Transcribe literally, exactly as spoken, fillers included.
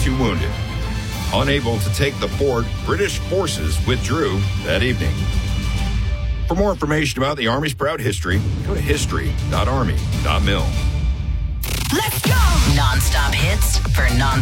twenty-two wounded. Unable to take the fort, British forces withdrew that evening. For more information about the Army's proud history, go to history dot army dot mil. Let's go! Non-stop hits for non